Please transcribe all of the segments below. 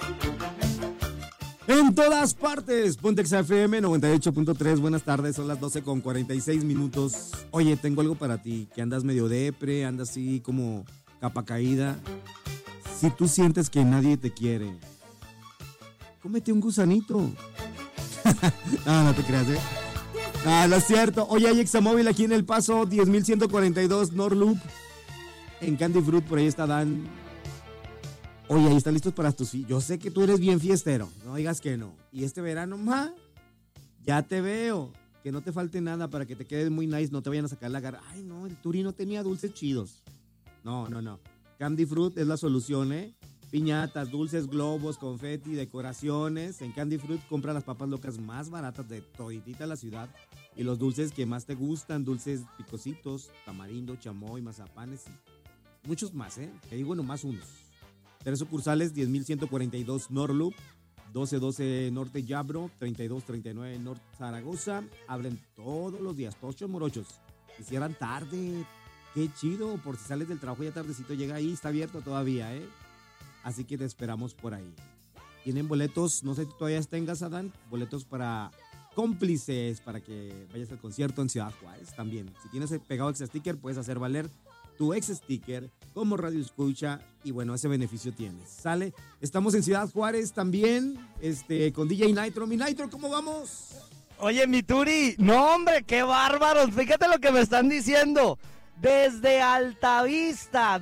En todas partes, Ponte Exa FM 98.3, buenas tardes, son las 12:46. Oye, tengo algo para ti, que andas medio depre, andas así como capa caída. Si tú sientes que nadie te quiere, cómete un gusanito. No te creas, ¿eh? No es cierto. Oye, hay Examóvil aquí en El Paso, 10.142 North Loop. En Candy Fruit, por ahí está Dan. Oye, ahí están listos para tus hijos. Yo sé que tú eres bien fiestero, no digas que no. Y este verano, ya te veo. Que no te falte nada para que te quedes muy nice, no te vayan a sacar la garra. Ay, no, el Turi no tenía dulces chidos. No. Candy Fruit es la solución, ¿eh? Piñatas, dulces, globos, confeti, decoraciones. En Candy Fruit compra las papas locas más baratas de toditita la ciudad. Y los dulces que más te gustan, dulces picositos, tamarindo, chamoy, mazapanes y muchos más, ¿eh? Te digo nomás unos. 3 sucursales, 10.142 North Loop, 1212 Norte Yabro, 3239 Norte Zaragoza. Abren todos los días, tochos morochos. Y cierran tarde. Qué chido, por si sales del trabajo ya tardecito llega ahí, está abierto todavía, ¿eh? Así que te esperamos por ahí. Tienen boletos, no sé si todavía tengas, Adán, boletos para cómplices, para que vayas al concierto en Ciudad Juárez también. Si tienes pegado Exa Sticker, puedes hacer valer tu Exa Sticker como radio escucha y bueno, ese beneficio tienes. ¿Sale? Estamos en Ciudad Juárez también, con DJ Nitro. Mi Nitro, ¿cómo vamos? Oye, mi Turi, no hombre, qué bárbaros, fíjate lo que me están diciendo. Desde la Altavista,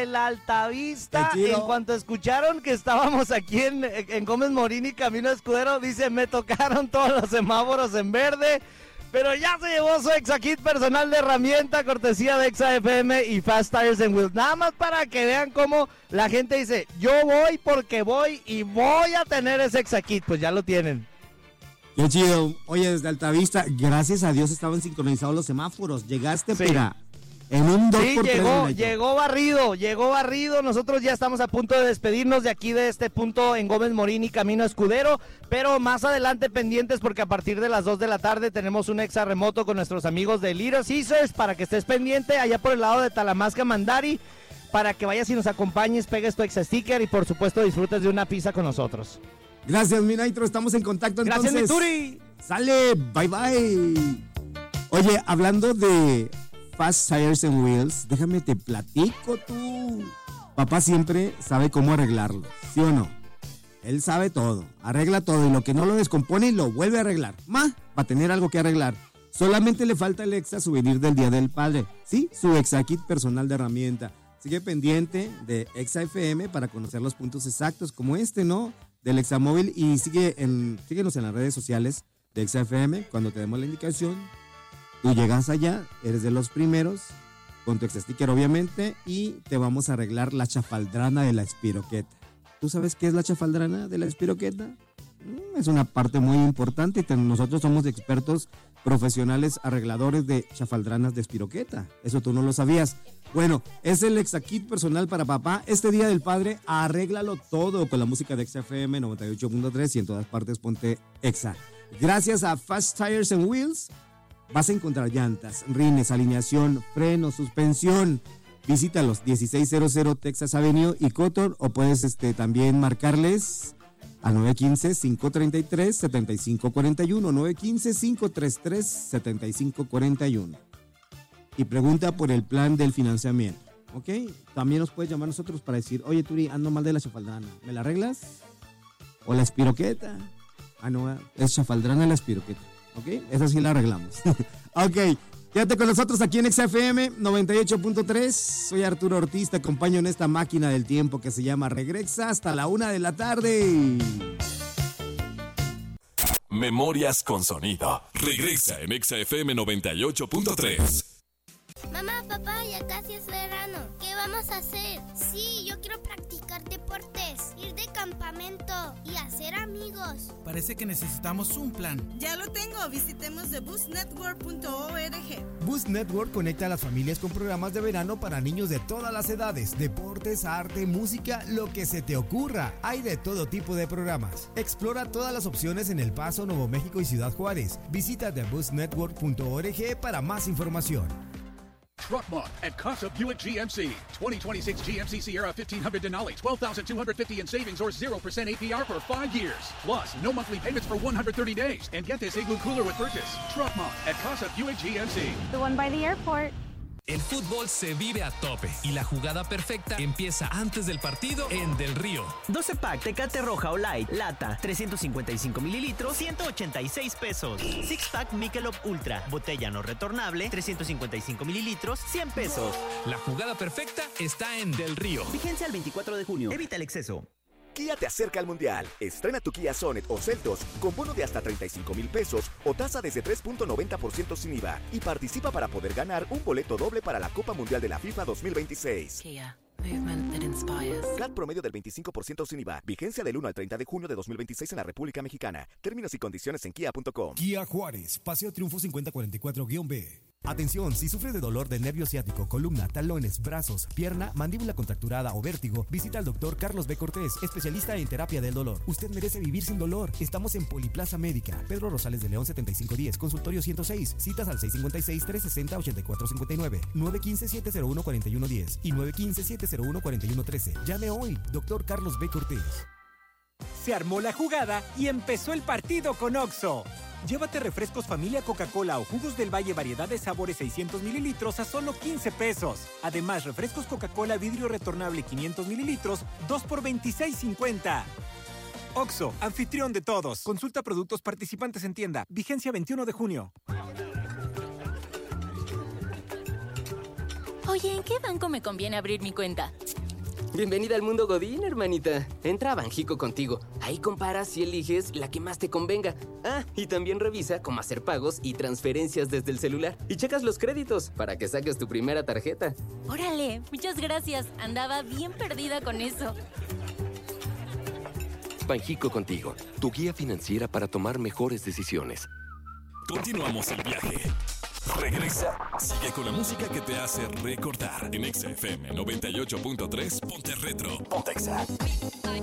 en cuanto escucharon que estábamos aquí en Gómez Morín y Camino Escudero, dice, me tocaron todos los semáforos en verde, pero ya se llevó su Exa Kit personal de herramienta, cortesía de Exa FM y Fast Tires and Wheels. Nada más para que vean cómo la gente dice, yo voy porque voy y voy a tener ese Exa Kit, pues ya lo tienen. Qué chido. Oye, desde Altavista, gracias a Dios estaban sincronizados los semáforos. Llegaste, sí. Pero en un 2x3. Sí, llegó barrido. Nosotros ya estamos a punto de despedirnos de aquí, de este punto en Gómez Morín y Camino Escudero, pero más adelante pendientes porque a partir de las 2 de la tarde tenemos un Exa remoto con nuestros amigos de Little Caesars para que estés pendiente allá por el lado de Talamasca, Mandari, para que vayas y nos acompañes, pegues tu Exa Sticker y por supuesto disfrutes de una pizza con nosotros. Gracias, mi Nitro, estamos en contacto entonces. Gracias, mi Turi. Sale, bye. Oye, hablando de Fast Tires and Wheels, déjame te platico tú. Papá siempre sabe cómo arreglarlo, ¿sí o no? Él sabe todo, arregla todo y lo que no lo descompone lo vuelve a arreglar. Para tener algo que arreglar. Solamente le falta el Exa Souvenir del Día del Padre. Sí, su Exa Kit personal de herramienta. Sigue pendiente de Exa FM para conocer los puntos exactos como ¿no? Del Examóvil y síguenos en las redes sociales de Exa FM. Cuando te demos la indicación, tú llegas allá, eres de los primeros, con tu Exa Sticker obviamente, y te vamos a arreglar la chafaldrana de la espiroqueta. ¿Tú sabes qué es la chafaldrana de la espiroqueta? Es una parte muy importante y nosotros somos expertos profesionales arregladores de chafaldranas de espiroqueta. Eso tú no lo sabías. Bueno, es el Exa Kit personal para papá. Este Día del Padre, arréglalo todo con la música de Exa FM 98.3 y en todas partes ponte Exa. Gracias a Fast Tires and Wheels vas a encontrar llantas, rines, alineación, frenos, suspensión. Visítalos, 1600 Texas Avenue y Cotton, o puedes también marcarles a 915-533-7541, 915-533-7541. Y pregunta por el plan del financiamiento, ¿ok? También nos puedes llamar a nosotros para decir, oye, Turi, ando mal de la chafaldrana, ¿me la arreglas? O la espiroqueta. No, es chafaldrana la espiroqueta, ¿ok? Esa sí la arreglamos. Ok, quédate con nosotros aquí en Exa FM 98.3. Soy Arturo Ortiz, te acompaño en esta máquina del tiempo que se llama Regresa hasta la 1 de la tarde. Memorias con sonido. Regresa en Exa FM 98.3. Mamá, papá, ya casi es verano. ¿Qué vamos a hacer? Sí, yo quiero practicar deportes, ir de campamento y hacer amigos. Parece que necesitamos un plan. Ya lo tengo, visitemos theboostnetwork.org. Boost Network conecta a las familias con programas de verano para niños de todas las edades, deportes, arte, música, lo que se te ocurra. Hay de todo tipo de programas. Explora todas las opciones en El Paso, Nuevo México y Ciudad Juárez. Visita theboostnetwork.org para más información. Truck Month at Casa Buick GMC. 2026 GMC Sierra 1500 Denali, $12,250 in savings or 0% APR for 5 years. Plus, no monthly payments for 130 days. And get this Igloo cooler with purchase. Truck Month at Casa Buick GMC. The one by the airport. El fútbol se vive a tope y la jugada perfecta empieza antes del partido en Del Río. 12 pack Tecate Roja o Light, lata, 355 mililitros, 186 pesos. 6 pack Michelob Ultra, botella no retornable, 355 mililitros, 100 pesos. La jugada perfecta está en Del Río. Vigencia al 24 de junio. Evita el exceso. Kia te acerca al Mundial. Estrena tu Kia Sonet o Seltos con bono de hasta 35,000 pesos o tasa desde 3.90% sin IVA. Y participa para poder ganar un boleto doble para la Copa Mundial de la FIFA 2026. Kia. Movement that inspires. CAT promedio del 25% sin IVA. Vigencia del 1 al 30 de junio de 2026 en la República Mexicana. Términos y condiciones en kia.com. Kia Juárez, Paseo Triunfo 5044-B. Atención, si sufre de dolor de nervio ciático, columna, talones, brazos, pierna, mandíbula contracturada o vértigo, visita al Dr. Carlos B. Cortés, especialista en terapia del dolor. Usted merece vivir sin dolor. Estamos en Poliplaza Médica, Pedro Rosales de León 7510, consultorio 106, citas al 656-360-8459, 915-701-4110 y 915-701-4113. Llame hoy, Dr. Carlos B. Cortés. Se armó la jugada y empezó el partido con OXXO. Llévate refrescos familia Coca-Cola o jugos del Valle variedad de sabores 600 mililitros a solo 15 pesos. Además, refrescos Coca-Cola vidrio retornable 500 mililitros, 2 por $26.50. OXXO, anfitrión de todos. Consulta productos participantes en tienda. Vigencia 21 de junio. Oye, ¿en qué banco me conviene abrir mi cuenta? Bienvenida al mundo Godín, hermanita. Entra a Banjico Contigo. Ahí comparas y eliges la que más te convenga. Ah, y también revisa cómo hacer pagos y transferencias desde el celular. Y checas los créditos para que saques tu primera tarjeta. ¡Órale! Muchas gracias. Andaba bien perdida con eso. Banjico Contigo, tu guía financiera para tomar mejores decisiones. Continuamos el viaje. Regresa. Sigue con la música que te hace recordar. En XFM 98.3, ponte retro. Ponte Exa.